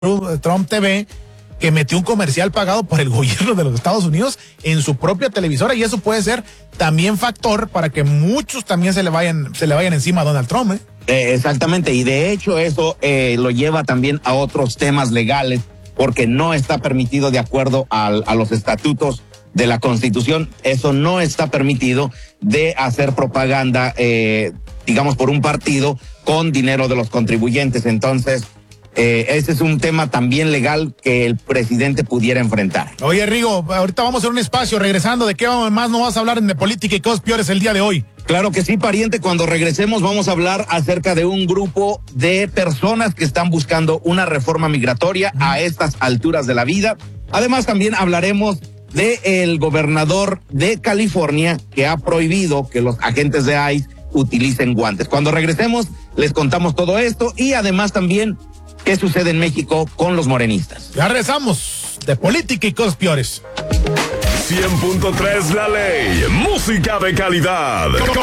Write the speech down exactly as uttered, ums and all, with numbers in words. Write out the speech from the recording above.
Trump T V, que metió un comercial pagado por el gobierno de los Estados Unidos en su propia televisora, y eso puede ser también factor para que muchos también se le vayan, se le vayan encima a Donald Trump, ¿eh? Eh, exactamente, y de hecho eso eh, lo lleva también a otros temas legales, porque no está permitido de acuerdo al, a los estatutos de la Constitución. Eso no está permitido de hacer propaganda, eh, digamos, por un partido con dinero de los contribuyentes. Entonces, eh, ese es un tema también legal que el presidente pudiera enfrentar. Oye, Rigo, ahorita vamos a hacer un espacio, regresando. ¿De qué más no vas a hablar en de política y cosas peores el día de hoy? Claro que sí, pariente. Cuando regresemos vamos a hablar acerca de un grupo de personas que están buscando una reforma migratoria a estas alturas de la vida. Además, también hablaremos de el gobernador de California, que ha prohibido que los agentes de I C E utilicen guantes. Cuando regresemos les contamos todo esto, y además también qué sucede en México con los morenistas. Ya regresamos de política y cosas peores. cien punto tres La Ley, música de calidad.